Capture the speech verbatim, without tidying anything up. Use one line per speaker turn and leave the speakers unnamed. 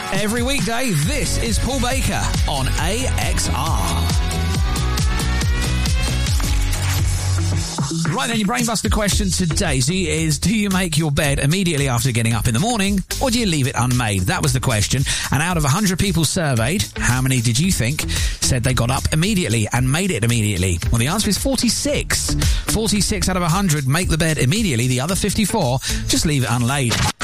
Every weekday, this is Paul Baker on A X R. Right then, your Brainbuster question today is, do you make your bed immediately after getting up in the morning, or do you leave it unmade? That was the question. And out of one hundred people surveyed, how many did you think said they got up immediately and made it immediately? Well, the answer is forty-six. forty-six out of one hundred make the bed immediately. The other fifty-four just leave it unlaid.